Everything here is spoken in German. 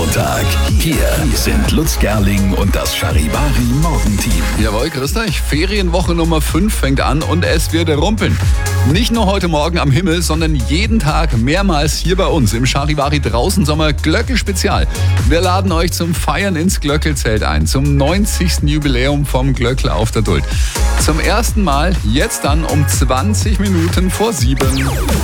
Montag. Hier sind Lutz Gerling und das Charivari Morgenteam. Jawohl, grüßt euch. Ferienwoche Nummer 5 fängt an und es wird rumpeln. Nicht nur heute Morgen am Himmel, sondern jeden Tag mehrmals hier bei uns im Charivari draußen Sommer Glöckl-Spezial. Wir laden euch zum Feiern ins Glöckl-Zelt ein, zum 90. Jubiläum vom Glöckl auf der Duld. Zum ersten Mal jetzt dann um 20 Minuten vor 7.